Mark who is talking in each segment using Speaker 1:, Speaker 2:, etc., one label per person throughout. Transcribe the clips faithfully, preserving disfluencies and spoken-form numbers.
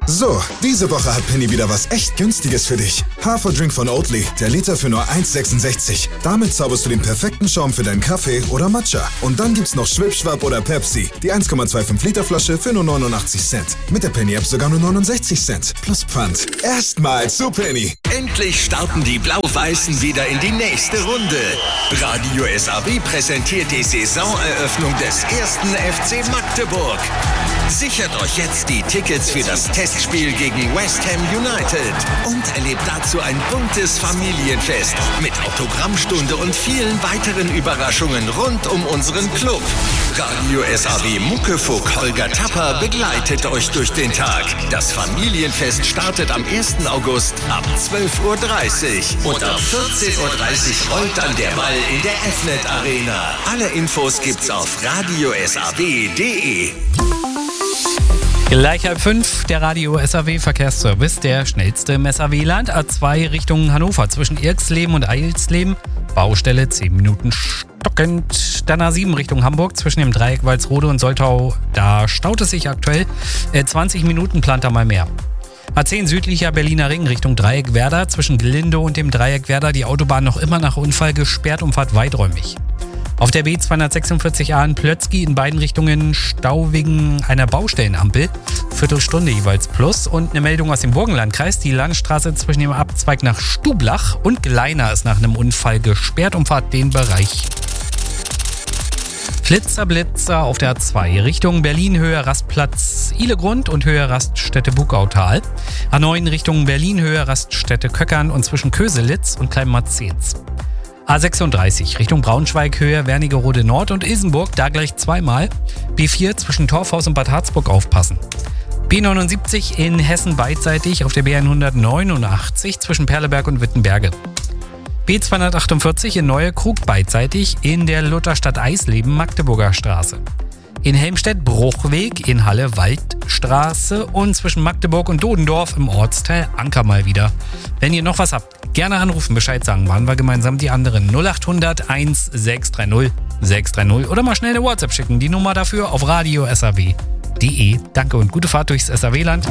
Speaker 1: So, diese Woche hat Penny wieder was echt Günstiges für dich. Haferdrink von Oatly, der Liter für nur eins Komma sechsundsechzig. Damit zauberst du den perfekten Schaum für deinen Kaffee oder Matcha. Und dann gibt's noch Schwipschwapp oder Pepsi, die eins Komma fünfundzwanzig Liter Flasche für nur neunundachtzig Cent. Mit der Penny-App sogar nur neunundsechzig Cent. Plus Pfand. Erstmal zu Penny.
Speaker 2: Endlich starten die Blau-Weißen wieder in die nächste Runde. Radio S A W präsentiert die Saisoneröffnung des ersten F C Magdeburg. Sichert euch jetzt die Tickets für das Testspiel gegen West Ham United und erlebt dazu ein buntes Familienfest mit Autogrammstunde und vielen weiteren Überraschungen rund um unseren Club. Radio S A W Muckefuck Holger Tapper begleitet euch durch den Tag. Das Familienfest startet am ersten August ab zwölf Uhr dreißig und ab vierzehn Uhr dreißig rollt dann der Ball in der F N E T Arena. Alle Infos gibt's auf radio s a w punkt de.
Speaker 3: Gleich halb fünf, der Radio S A W Verkehrsservice, der schnellste im S A W-Land. A zwei Richtung Hannover zwischen Irksleben und Eilsleben. Baustelle zehn Minuten stockend. Dann A sieben Richtung Hamburg zwischen dem Dreieck Walsrode und Soltau. Da staut es sich aktuell. Äh, zwanzig Minuten plant er mal mehr. A zehn südlicher Berliner Ring Richtung Dreieck Werder. Zwischen Glinde und dem Dreieck Werder die Autobahn noch immer nach Unfall gesperrt und fahrt weiträumig. Auf der B zweihundertsechsundvierzig A in Plötzky in beiden Richtungen Stau wegen einer Baustellenampel. Viertelstunde jeweils plus. Und eine Meldung aus dem Burgenlandkreis. Die Landstraße zwischen dem Abzweig nach Stublach und Gleina ist nach einem Unfall gesperrt und fahrt den Bereich. Flitzer, Blitzer auf der A zwei Richtung Berlin, Höhe Rastplatz Ihlegrund und Höhe Raststätte Bugautal. A neun Richtung Berlin, Höhe Raststätte Köckern und zwischen Köselitz und Kleinmarzens. A sechsunddreißig Richtung Braunschweig, Höhe Wernigerode Nord und Isenburg, da gleich zweimal. B vier zwischen Torfhaus und Bad Harzburg aufpassen. B neunundsiebzig in Hessen beidseitig auf der B hundertneunundachtzig zwischen Perleberg und Wittenberge. B zweihundertachtundvierzig in Neue Krug beidseitig in der Lutherstadt Eisleben Magdeburger Straße. In Helmstedt Bruchweg, in Halle Waldstraße und zwischen Magdeburg und Dodendorf im Ortsteil Anker mal wieder. Wenn ihr noch was habt, gerne anrufen, Bescheid sagen, waren wir gemeinsam die anderen. null achthundert eins sechs drei null sechs drei null oder mal schnell eine WhatsApp schicken. Die Nummer dafür auf radio s a w punkt de. Danke und gute Fahrt durchs S A W-Land.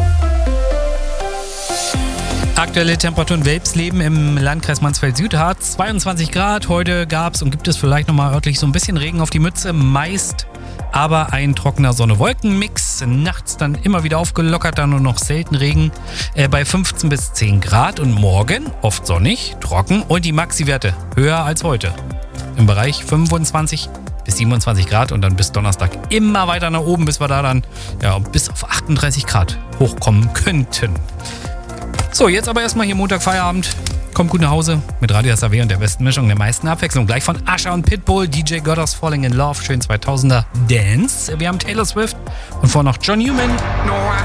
Speaker 3: Aktuelle Temperaturen Welpsleben im Landkreis Mansfeld-Südharz, zweiundzwanzig Grad. Heute gab es und gibt es vielleicht nochmal örtlich so ein bisschen Regen auf die Mütze, meist aber ein trockener Sonne-Wolken-Mix. Nachts dann immer wieder aufgelockert, dann nur noch selten Regen äh, bei fünfzehn bis zehn Grad. Und morgen oft sonnig, trocken und die Maxi-Werte höher als heute. Im Bereich fünfundzwanzig bis siebenundzwanzig Grad und dann bis Donnerstag immer weiter nach oben, bis wir da dann ja, bis auf achtunddreißig Grad hochkommen könnten. So, jetzt aber erstmal hier Montag Feierabend. Kommt gut nach Hause mit Radio S A W und der besten Mischung, der meisten Abwechslung. Gleich von Usher und Pitbull, D J Goddard's Falling in Love, schön zweitausender Dance. Wir haben Taylor Swift und vorher noch John Newman.